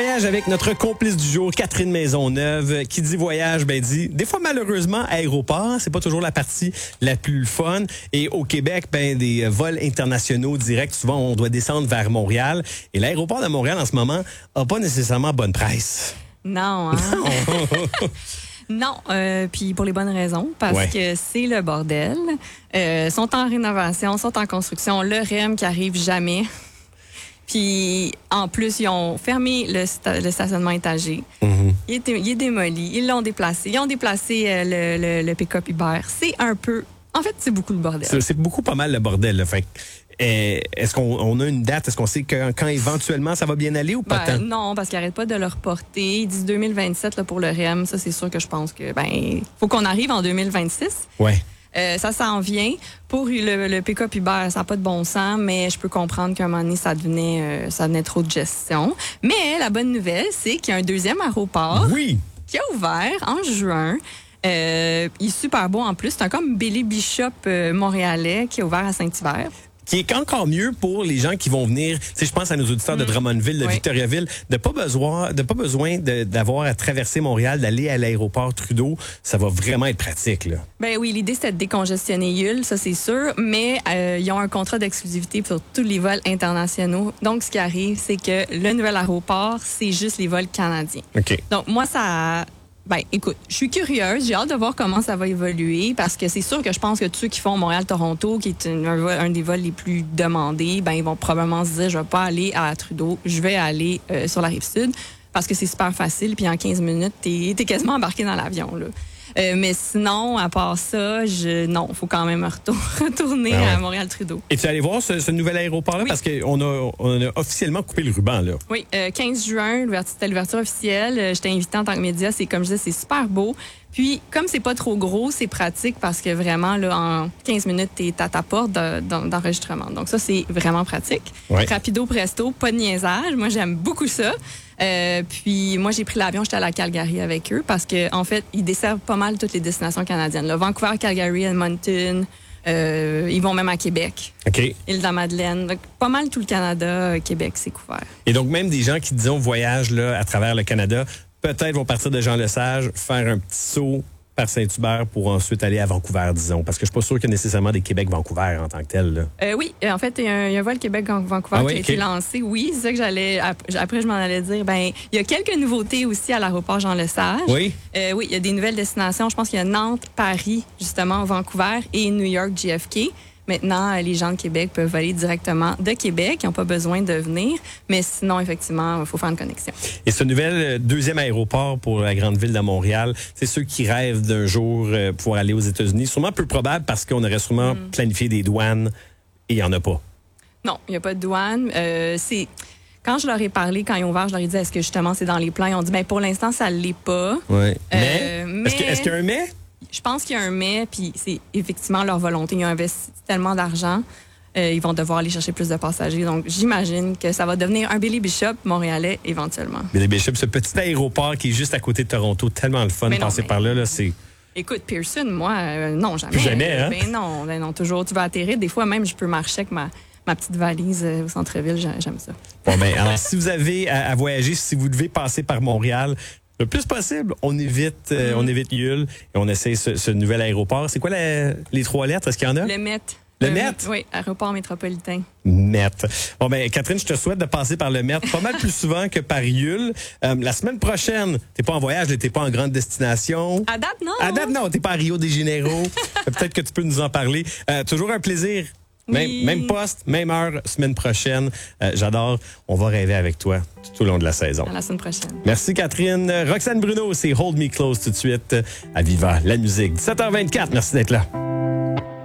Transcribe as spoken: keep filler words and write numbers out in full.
Voyage avec notre complice du jour, Catherine Maisonneuve, qui dit voyage, ben dit, des fois malheureusement, aéroport, c'est pas toujours la partie la plus fun. Et au Québec, ben des vols internationaux directs, souvent on doit descendre vers Montréal. Et l'aéroport de Montréal en ce moment a pas nécessairement bonne presse. Non, hein? Non, euh, puis pour les bonnes raisons, parce ouais. que c'est le bordel. Euh, sont en rénovation, sont en construction, le R E M qui arrive jamais. Puis, en plus, ils ont fermé le, sta- le stationnement étagé. Mm-hmm. Il, est, il est démoli. Ils l'ont déplacé. Ils ont déplacé euh, le, le, le pick-up Uber. C'est un peu... En fait, c'est beaucoup le bordel. C'est, c'est beaucoup pas mal le bordel. Là. Fait, euh, est-ce qu'on on a une date? Est-ce qu'on sait que, quand éventuellement ça va bien aller ou pas ben, tant? Non, parce qu'ils n'arrêtent pas de le reporter. Ils disent deux mille vingt-sept là, pour le R E M. Ça, c'est sûr que je pense que... ben, faut qu'on arrive en deux mille vingt-six. Ouais. Euh, ça s'en vient. Pour le, le pick-up Uber, ça n'a pas de bon sens, mais je peux comprendre qu'à un moment donné, ça devenait, euh, ça devenait trop de gestion. Mais la bonne nouvelle, c'est qu'il y a un deuxième aéroport oui. qui a ouvert en juin. Euh, il est super beau en plus. C'est un comme Billy Bishop euh, montréalais qui a ouvert à Saint-Hubert. Qui est encore mieux pour les gens qui vont venir, tu sais, je pense à nos auditeurs mmh. de Drummondville, de oui. Victoriaville, de pas besoin, de pas besoin de, d'avoir à traverser Montréal, d'aller à l'aéroport Trudeau. Ça va vraiment être pratique, là. Ben oui, l'idée, c'était de décongestionner Yule, ça, c'est sûr, mais euh, ils ont un contrat d'exclusivité pour tous les vols internationaux. Donc, ce qui arrive, c'est que le nouvel aéroport, c'est juste les vols canadiens. OK. Donc, moi, ça... Ben, écoute, je suis curieuse. J'ai hâte de voir comment ça va évoluer parce que c'est sûr que je pense que tous ceux qui font Montréal-Toronto, qui est un, un, un des vols les plus demandés, ben, ils vont probablement se dire, je vais pas aller à Trudeau, je vais aller euh, sur la Rive-Sud parce que c'est super facile. Puis en quinze minutes, t'es, t'es quasiment embarqué dans l'avion, là. Euh, mais sinon, à part ça, je non, il faut quand même retour, retourner ah ouais. à Montréal-Trudeau. Et tu es allé voir ce, ce nouvel aéroport-là? Oui. Parce qu'on a, on a officiellement coupé le ruban, là. Oui, euh, quinze juin, c'était l'ouverture officielle. Euh, J'étais invitée en tant que média. C'est comme je disais, c'est super beau. Puis, comme c'est pas trop gros, c'est pratique parce que vraiment, là, en quinze minutes, t'es à ta porte de, de, d'enregistrement. Donc ça, c'est vraiment pratique. Ouais. Rapido presto, pas de niaisage. Moi, j'aime beaucoup ça. Euh, puis moi, j'ai pris l'avion, j'étais à la Calgary avec eux parce que en fait, ils desservent pas mal toutes les destinations canadiennes. Là, Vancouver, Calgary, Edmonton, euh, ils vont même à Québec. OK. Île-de-la-Madeleine. Donc, pas mal tout le Canada, euh, Québec, c'est couvert. Et donc, même des gens qui, disons, voyagent là, à travers le Canada, peut-être vont partir de Jean-Lesage, faire un petit saut par Saint-Hubert pour ensuite aller à Vancouver, disons. Parce que je suis pas sûr qu'il y a nécessairement des Québec-Vancouver en tant que tel. Là. Euh, oui, en fait, il y, y a un vol Québec-Vancouver ah oui, qui a okay. été lancé. Oui, c'est ça que j'allais... Après, je m'en allais dire. Ben, il y a quelques nouveautés aussi à l'aéroport Jean-Lesage. Oui? Euh, oui, il y a des nouvelles destinations. Je pense qu'il y a Nantes, Paris, justement, Vancouver et New York, J F K. Maintenant, les gens de Québec peuvent aller directement de Québec. Ils n'ont pas besoin de venir. Mais sinon, effectivement, il faut faire une connexion. Et ce nouvel deuxième aéroport pour la grande ville de Montréal, c'est ceux qui rêvent d'un jour euh, pouvoir aller aux États-Unis. Sûrement peu probable parce qu'on aurait sûrement mm. planifié des douanes et il n'y en a pas. Non, il n'y a pas de douane. Euh, c'est... Quand je leur ai parlé, quand ils ont ouvert, je leur ai dit, est-ce que justement c'est dans les plans? Ils ont dit, bien, pour l'instant, ça ne l'est pas. Oui. Euh, mais, mais... Est-ce, que, est-ce qu'il y a un mais? Je pense qu'il y a un mais, puis c'est effectivement leur volonté. Ils ont investi tellement d'argent, euh, ils vont devoir aller chercher plus de passagers. Donc, j'imagine que ça va devenir un Billy Bishop montréalais éventuellement. Billy Bishop, ce petit aéroport qui est juste à côté de Toronto, tellement le fun de passer mais... par là, là, c'est... Écoute, Pearson, moi, euh, non, jamais. Plus jamais, hein? Ben non, ben non, toujours. Tu vas atterrir. Des fois, même, je peux marcher avec ma... ma petite valise euh, au centre-ville, j'aime ça. Bon, ben, alors, si vous avez à, à voyager, si vous devez passer par Montréal, le plus possible, on évite, euh, mm-hmm. on évite Yule et on essaie ce, ce nouvel aéroport. C'est quoi la, les trois lettres? Est-ce qu'il y en a? Le M E T. Le euh, M E T? Oui, aéroport métropolitain. M E T. Bon, ben, Catherine, je te souhaite de passer par le M E T pas mal plus souvent que par Yule. Euh, la semaine prochaine, t'es pas en voyage, t'es pas en grande destination. À date, non. À date, non. T'es pas à Rio de Janeiro. Peut-être que tu peux nous en parler. Euh, toujours un plaisir. Même, oui. même poste, même heure, semaine prochaine. Euh, j'adore. On va rêver avec toi tout au long de la saison. À la semaine prochaine. Merci, Catherine. Roxane Bruno, c'est Hold Me Close tout de suite à Viva la musique. dix-sept heures vingt-quatre. Merci d'être là.